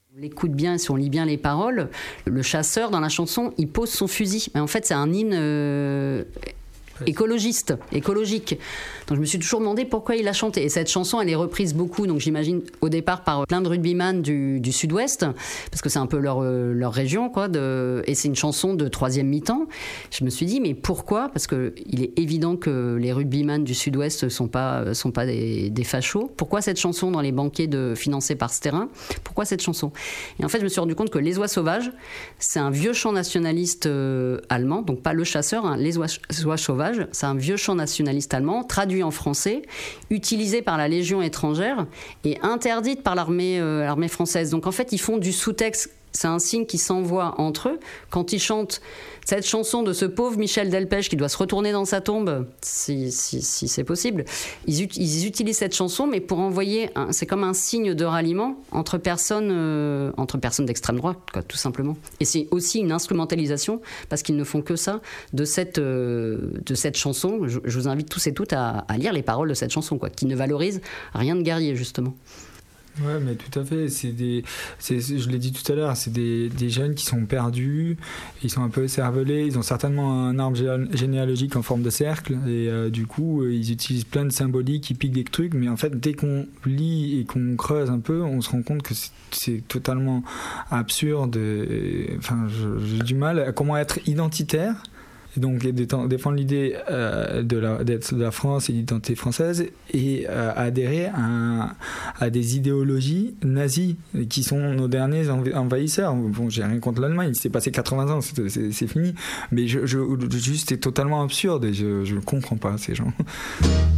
On l'écoute bien, si on lit bien les paroles, le chasseur dans la chanson, il pose son fusil. Mais en fait, c'est un hymne écologique. Donc je me suis toujours demandé pourquoi il l'a chanté. Et cette chanson, elle est reprise beaucoup, donc j'imagine au départ par plein de rugbyman du Sud-Ouest, parce que c'est un peu leur région, quoi. Et c'est une chanson de troisième mi-temps. Je me suis dit, mais pourquoi ? Parce que il est évident que les rugbyman du Sud-Ouest sont pas des fachos. Pourquoi cette chanson dans les banquets financés par ce terrain ? Pourquoi cette chanson ? Et en fait, je me suis rendu compte que Les Oies Sauvages, c'est un vieux chant nationaliste allemand, donc pas le chasseur, hein, Les Oies Sauvages. C'est un vieux chant nationaliste allemand, traduit en français, utilisé par la Légion étrangère et interdite par l'armée française. Donc en fait, ils font du sous-texte. C'est un signe qui s'envoie entre eux. Quand ils chantent cette chanson de ce pauvre Michel Delpech qui doit se retourner dans sa tombe, si c'est possible, ils utilisent cette chanson, mais pour envoyer, c'est comme un signe de ralliement entre personnes d'extrême droite, quoi, tout simplement. Et c'est aussi une instrumentalisation, parce qu'ils ne font que ça, de cette chanson. Je vous invite tous et toutes à lire les paroles de cette chanson, quoi, qui ne valorise rien de guerrier, justement. Ouais, mais tout à fait. Je l'ai dit tout à l'heure, c'est des jeunes qui sont perdus, ils sont un peu cervelés, ils ont certainement un arbre généalogique en forme de cercle, et du coup, ils utilisent plein de symboliques, ils piquent des trucs, mais en fait, dès qu'on lit et qu'on creuse un peu, on se rend compte que c'est totalement absurde. Enfin, j'ai du mal à comment être identitaire. Et donc défendre l'idée d'être de la France et l'identité française et adhérer à des idéologies nazies qui sont nos derniers envahisseurs. Bon, j'ai rien contre l'Allemagne, c'est passé 80 ans, c'est fini, mais juste c'est totalement absurde et je comprends pas ces gens.